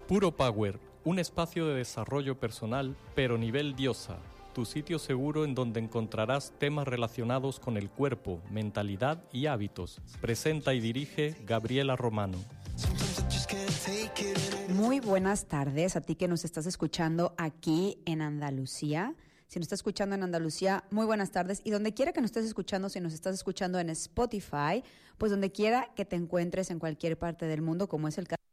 Puro Power, un espacio de desarrollo personal, pero nivel diosa. Tu sitio seguro en donde encontrarás temas relacionados con el cuerpo, mentalidad y hábitos. Presenta y dirige Gabriela Romano. Muy buenas tardes a ti que nos estás escuchando aquí en Andalucía. Si nos estás escuchando en Andalucía, muy buenas tardes. Y donde quiera que nos estés escuchando, si nos estás escuchando en Spotify, pues donde quiera que te encuentres en cualquier parte del mundo, como es el caso